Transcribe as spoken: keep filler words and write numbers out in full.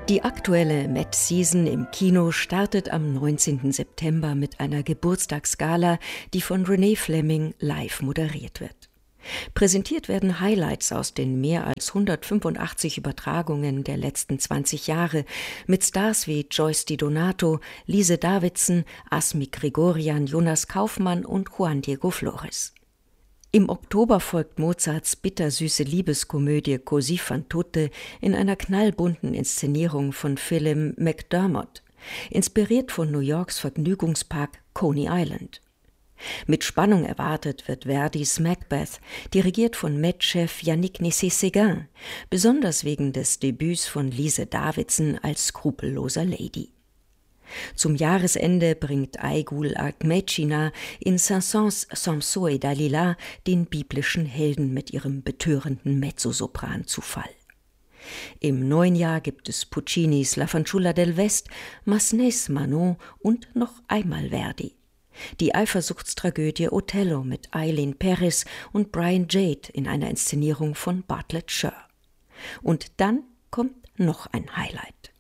Die aktuelle Met Season im Kino startet am neunzehnten September mit einer Geburtstagsgala, die von Renee Fleming live moderiert wird. Präsentiert werden Highlights aus den mehr als hundertfünfundachtzig Übertragungen der letzten zwanzig Jahre mit Stars wie Joyce Di Donato, Lise Davidson, Asmi Grigorian, Jonas Kaufmann und Juan Diego Flores. Im Oktober folgt Mozarts bittersüße Liebeskomödie Così fan tutte in einer knallbunten Inszenierung von Phelim McDermott, inspiriert von New Yorks Vergnügungspark Coney Island. Mit Spannung erwartet wird Verdis Macbeth, dirigiert von Met-Chef Yannick Nézet-Séguin, besonders wegen des Debüts von Lise Davidson als skrupelloser Lady. Zum Jahresende bringt Aigul Akmecina in Saint-Saëns Samson et Dalila den biblischen Helden mit ihrem betörenden Mezzosopran zu Fall. Im neuen Jahr gibt es Puccinis La Fanciulla del West, Massenets Manon und noch einmal Verdi. Die Eifersuchtstragödie Othello mit Eileen Perez und Brian Jade in einer Inszenierung von Bartlett Sher. Und dann kommt noch ein Highlight.